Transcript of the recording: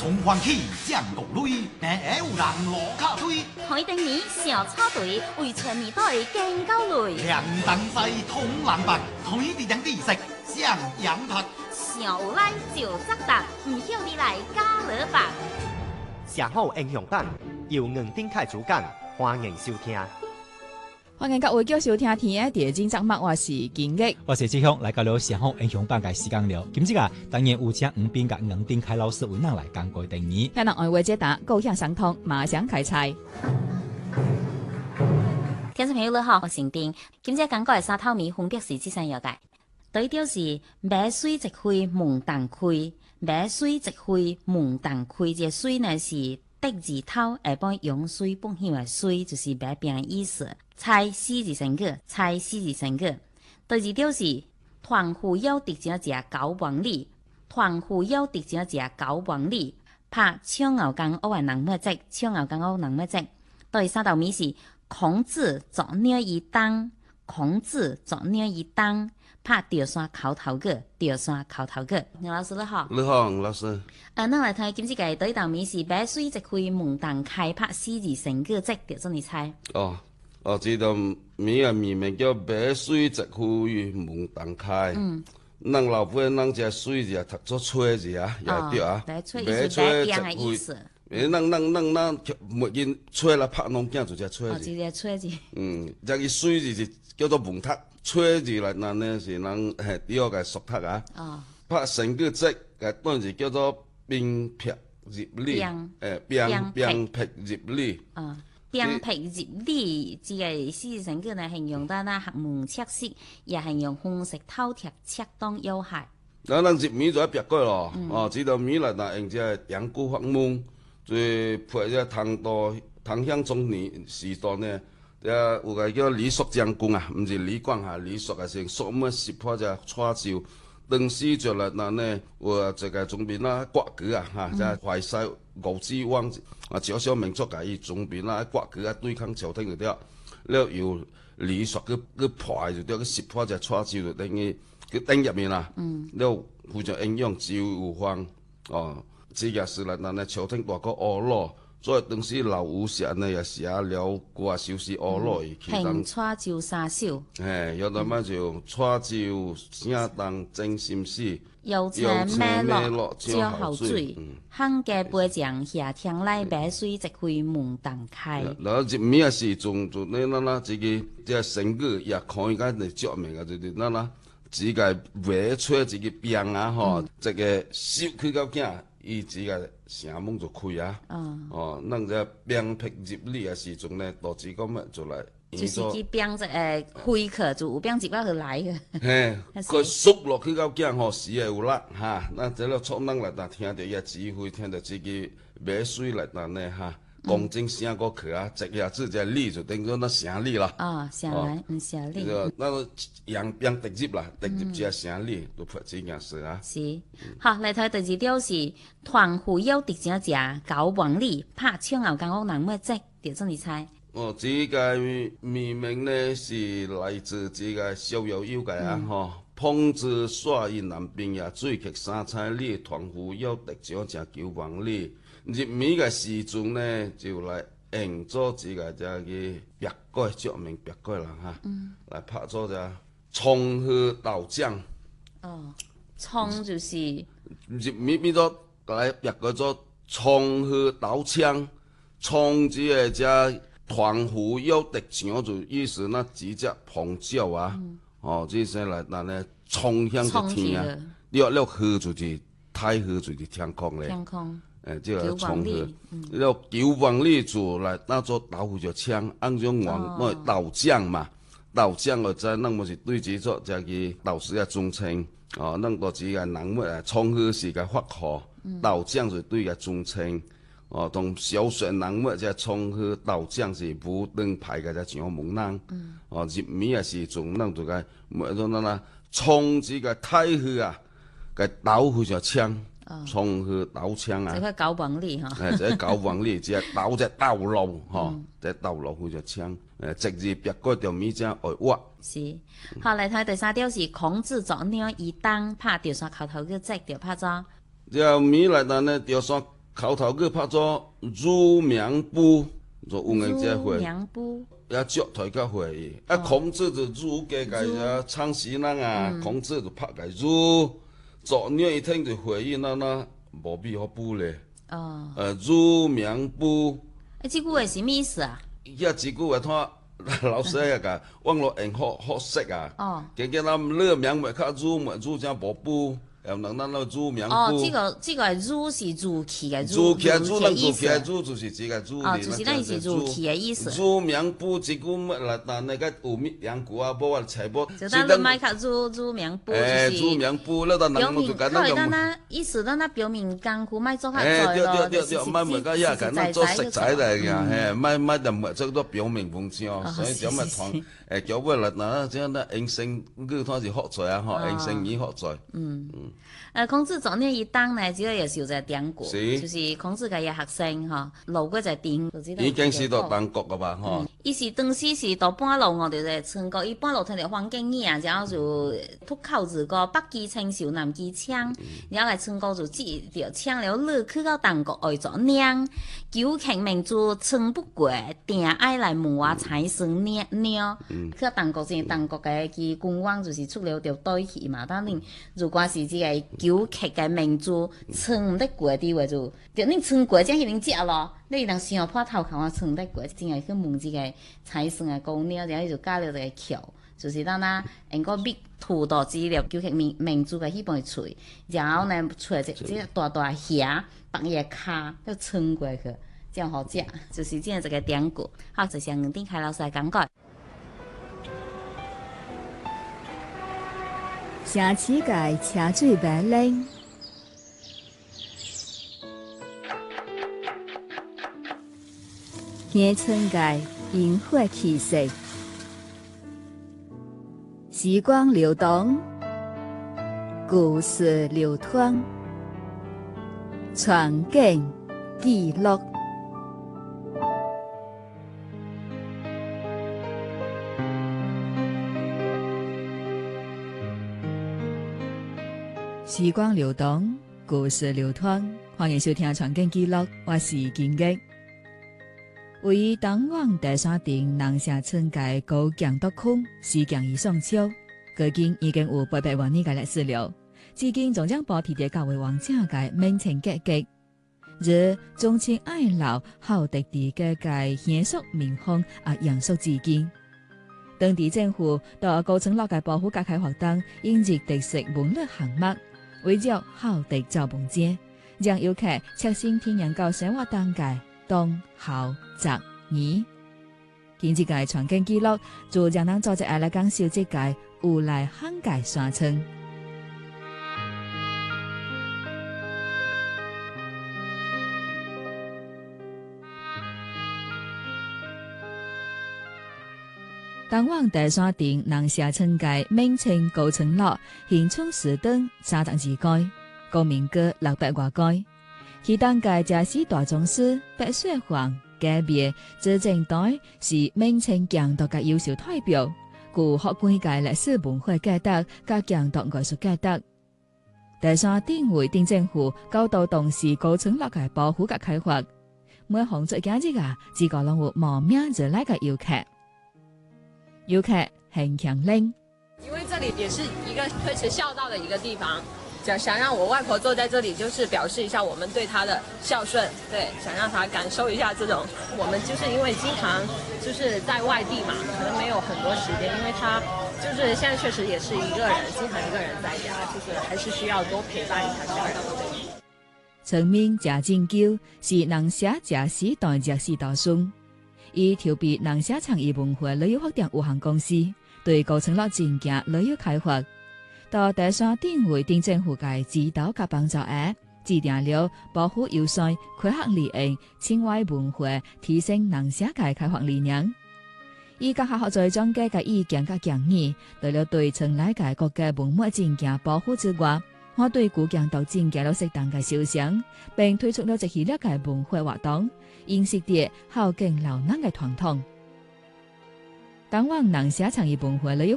從環起將道累，但有人落卡推。 海定年小草隊為全年代更高累。 兩等西通南北，推地兩地食相養拍。 小拉就則達，唔曉你來加勒白。 寫好英雄版，由吳丁凱主講，歡迎收聽。 歡迎各位繼續收聽天嘅第二集節目，我是金玉， 我是志雄，來交流寫好英雄版嘅時間了。今次啊，當然有請吳斌甲吳丁凱老師為咱來講過定義。 聽人愛話解答，高向相通，馬上開賽。 聽眾朋友你好，我是丁。今次講過係沙頭米分別是這三樣嘅。對調是買水即開門當開，買水即開門當開。這水呢是得字頭，下幫用水本向嘅水，就是買餅嘅意思。猜四字成語，猜四字成語。第二調是團戶有敵者食九王里，團戶有敵者食九王里。拍搶牛間屋嘅人乜啫？搶牛間屋人乜啫？第三道米是孔子作鳥一當，孔子作鳥一當。拍吊山口頭句，吊山口頭句。牛老師你好， 你好，吳老師。 咱來睇今次嘅第一道米是買水即開門當開，拍四字成語，即條做你猜。 這道米啊，米名叫買水即開門當開。咱老輩咱隻水就讀做吹字啊，也對啊。 買吹是買餅嘅意思。 咱沒見吹啦，拍農經就隻吹字。 直接吹字。 這個水字是叫做門塔。吹字嚟，嗱呢是人係第二個屬塔啊。拍成個字嘅當時叫做冰劈入里，冰劈入里。冰劈入里，這個四字成語呢，形容得那學問測識，也形容方式饕餮恰當有效。 嗱，咱入米就一別個咯。這道米嚟，嗱用隻陽谷發夢，最配隻唐襄宗年時代呢。有個叫李叔將軍啊，唔是李廣嚇，李叔啊，成叔乜識破隻蔡照，當時就嚟嗱呢，我這個總編啦，國舉啊嚇，即係淮西吳志旺啊，少少民族嘅伊總編啦，國舉啊對抗朝廷嗰啲，了由李叔去破就啲去識破隻蔡照，就等於佢頂入面啦，了非常英勇趙有芳這個是嚟嗱呢朝廷大哥惡羅。所以當時老武士呢也寫了過少時惡羅去當蔡照三首， 有那麼就蔡照寫當真心詩， 又請咩落招後水，肯嘅背將下聽來買水即開門當開。 然後入米嘅時仲呢自己即係成語也可以講嚟著名嘅，就呢自己買出自己餅啊嗬，這個燒佢到驚。伊自個城門就開啊，咱只餅劈入里嘅時陣呢，導致咁乜就嚟， 就是佢餅只開殼就有餅入到去來嘅。 佢縮落去到驚嗬，死係有力嚇。那這個錯能嚟，但聽到伊指揮，聽到自己買水嚟，但呢嚇。講真聲個殼啊，直下子隻里就等於那城里啦。 城來唔城里。 那個洋餅直接啦，直接只城里都發這件事啊。 是，好嚟睇第二條是團戶有敵者食九王里，拍搶牛間屋人乜啫？條真你猜？ 這個米名呢是來自這個逍遙遊嘅啊，碰子耍於南邊也追劇三彩里，團戶有敵者食九王里。入米嘅時陣呢，就嚟用咗這個別個著名別個啦嚇，嚟拍咗隻蔥花豆漿。 蔥就是入米變咗嚟別個咗蔥花豆漿，蔥子嘅隻團戶有敵者就意思那幾隻紅椒啊，這些嚟但係蔥香就甜啊，了花就是太花就是天空咧。即係蔥花，了九王里做嚟當做豆腐就槍，按種黃那豆漿嘛，豆漿我知，咱咪是對住咗就係豆豉嘅中稱，咱個只個人物啊，蔥花是個發號，豆漿就對個中稱，同小說人物即係蔥花豆漿是不登牌嘅隻上門人，入米嘅時仲咱就個咪咗嗱蔥子個太去啊，個豆腐就槍。蔥花豆漿啊！ 這個九王里嚇， 這九王里只豆只豆露嚇，這豆露佢就槍，直接別個條米只愛挖。 是，好嚟睇第三條是孔子作鳥一當，拍條山口頭嘅隻條拍咗。 這米嚟但呢條山口頭語拍做儒明部，就有眼這會。 明部。 也足抬較會議，啊，孔子就儒家個呀，창씨人啊，孔子就拍個儒，昨日一聽就會議那無必好補咧。 哦。 儒明部。 這句話是咩意思啊？ 這句話睇老師個網絡用好識啊。 哦。 見咱樂明咪較儒咪儒正無補。要能咱那儒明部。 哦，這個儒是儒氣嘅儒氣的意思。 儒就是這個儒。 哦，就是咱是儒氣嘅意思。 儒明部這句乜啦？但那個有兩句啊，無我猜無。 就咱咱買較儒明部，就是儒明部，那咱能就簡單咁。咱意思咱表明功夫買做較濟咯， 對，買物個呀，簡單做食材嚟嘅，嘿，買就唔做到表面風景，所以就咪團叫尾啦，嗱，即係那應聲語團是學在啊，嗬，應聲語學在。 孔子昨日一當呢，主要也是有一個典故，就是孔子嘅一學生嗬，路過就點， 已經是到當國個吧，嗬。 伊是當時是到半路，我哋就穿過，伊半路聽到黃景義啊，然後就脫口而過北擊青州，南擊羌，然後來穿過就接着搶了落去到當國愛做娘，九卿明珠撐不過，定愛來問我財生娘。去到當國前，當國嘅佢君王就是出了條對去嘛，當然如果是這個九卿嘅明珠撐唔得過啲話就你撐過將佢哋食咯，你能想破頭看我撐得過，真係去問這個財生嘅姑娘，然後就加了一個橋，就是當那用個筆塗到資料九卿明珠嘅迄本喙，然後呢出來這大大蝦白嘢卡要撐過去，這樣好食，就是這樣一個典故。好，就像吳丁凱老師講過。 城市界車水馬龍，鄉村界煙火氣息，時光流動，故事流淌，傳景記錄。時光流動，故事流淌，歡迎收聽《傳景記錄》，我是金吉。位於東港第三町南社村界高強獨區4強以上超，距今已經有800多年嘅歷史了。至今仲將保持在較為完整嘅民情結構，如忠情愛老、好特地嘅嘅習俗民風啊，延續至今。當地政府到高層樓嘅保護加開活動，引入特色文旅項目。為咗好地造夢街，讓遊客切身體驗到生活當界冬夏雜宜。今次嘅傳景記錄就讓人做隻愛來講述這個有來涵蓋山村。東港第三町南社村界名稱高層樓現充時燈32街，高民閣600多街。其當界正是大宗師白雪皇隔壁執政黨是名稱強獨嘅優秀代表，具學館界歷史文化價值加強獨藝術價值。第三町為町政府高度重視高層樓嘅保護及開發，每項作價值啊，自個攏有慕名而來嘅遊客。遊客很強烈， 因為這裡也是一個推遲孝道的一個地方，想讓我外婆坐在這裡，就是表示一下我們對她的孝順，對，想讓她感受一下這種。我們就是因為經常就是在外地嘛，可能沒有很多時間，因為她就是現在確實也是一個人，經常一個人在家，就是還是需要多陪伴一下家人。 村民謝進久是南社謝時代謝氏大孫。以調備南社創意文化旅遊發展有限公司對高層樓進行旅遊開發，到第三町為町政府嘅指導及幫助下，制定了保護優勢、開發利益、情懷文化、提升南社嘅開發理念。以各項合作專家嘅意見及建議，除了對村內嘅各個文物進行保護之外，我對古建築進行了適當嘅修繕，並推出了一系列嘅文化活動。認識啲孝敬老人嘅傳統，東港南社創意文化旅遊